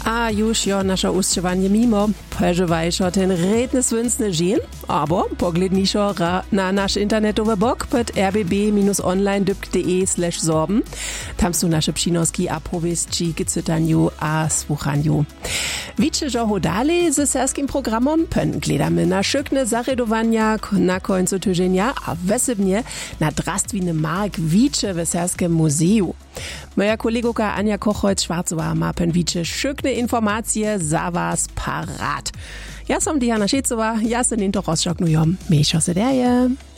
A już jo nasze ustrzewanie mimo, przeżywajszo ten redny swinsny dzień, aber pogledniszo na nasz internetowy blog pod rbb-online.de/sorben. Tam są nasze przynoski a powieści k czytaniu a słuchaniu. Wiecie, że hodali z serskim programom pen gledamy na szykne zaredowania na końcu tydzienia, a wesebnie na drastwiny mark wicze w serskim muzeum. Moja kolegoka Anja Kochholz-Schwarzowa ma pen wicze szykne informacje za was parat. Ja som Diana Šecova, ja se ninto rozšoknujom. Mešo se derje.